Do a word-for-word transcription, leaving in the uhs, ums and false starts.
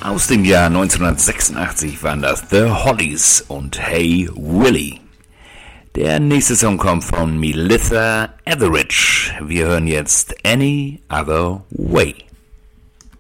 Aus dem Jahr neunzehnhundertsechsundachtzig waren das The Hollies und Hey Willie. Der nächste Song kommt von Melissa Etheridge. Wir hören jetzt Any Other Way.